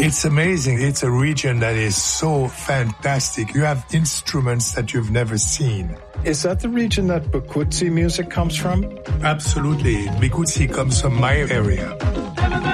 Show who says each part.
Speaker 1: It's amazing. It's a region that is so fantastic. You have instruments that you've never seen.
Speaker 2: Is that the region that Bikutsi music comes from?
Speaker 1: Absolutely. Bikutsi comes from my area.